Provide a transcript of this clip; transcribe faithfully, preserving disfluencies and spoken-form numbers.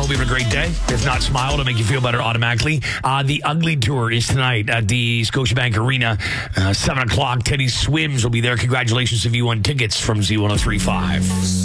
hope you have a great day. If not, smile. It'll make you feel better automatically. Uh, the Ugly Tour is tonight at the Scotiabank Arena, uh, seven o'clock. Teddy Swims will be there. Congratulations if you won tickets from Z one oh three point five.